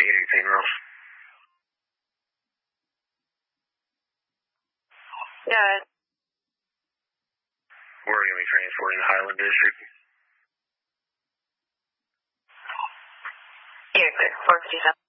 818 Rose. Yeah. Where are you going to be transporting to Highland District? Yeah, clear. 457.